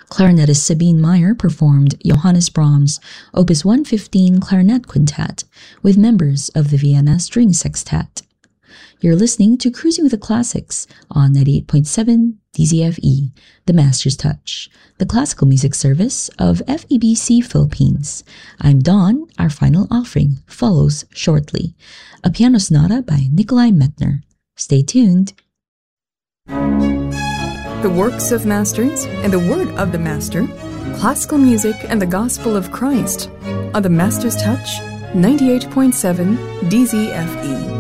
Clarinetist Sabine Meyer performed Johannes Brahms' Opus 115 Clarinet Quintet with members of the Vienna String Sextet. You're listening to Cruising with the Classics on 98.7 DZFE, The Master's Touch, the classical music service of FEBC Philippines. I'm Dawn. Our final offering follows shortly. A piano sonata by Nikolai Metner. Stay tuned. The works of masters and the word of the master, classical music and the gospel of Christ on The Master's Touch, 98.7 DZFE.